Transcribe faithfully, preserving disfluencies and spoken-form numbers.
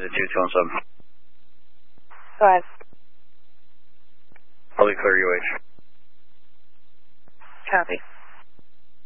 to two two one seven. Go ahead. I'll be clear U H. Copy.